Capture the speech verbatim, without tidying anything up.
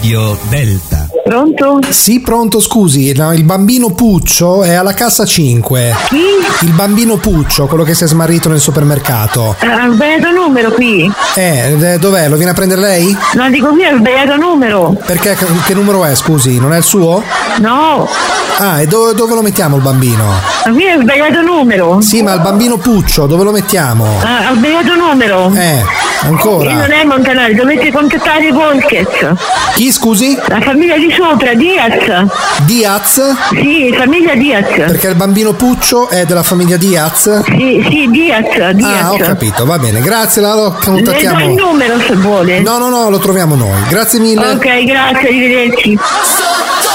Radio Delta. Pronto? Sì, pronto, scusi, no, il bambino Puccio è alla cassa cinque. Chi? Il bambino Puccio, quello che si è smarrito nel supermercato. Ha sbagliato numero qui. Eh, dov'è? Lo viene a prendere lei? No, dico qui ha sbagliato numero. Perché? Che numero è, scusi? Non è il suo? No. Ah, e dove, dove lo mettiamo il bambino? Ma qui ha sbagliato numero. Sì, ma il bambino Puccio, dove lo mettiamo? Ah, ha sbagliato numero. Eh, ancora? Io non è Montanari, dovete contattare i Volkes. Chi, scusi? La famiglia di sopra, Diaz. Diaz? Sì, famiglia Diaz. Perché il bambino Puccio è della famiglia Diaz? Sì, sì, Diaz, Diaz. Ah, ho capito, va bene, grazie, la lo contattiamo. Le do il numero se vuole. No, no, no, lo troviamo noi. Grazie mille. Ok, grazie, arrivederci.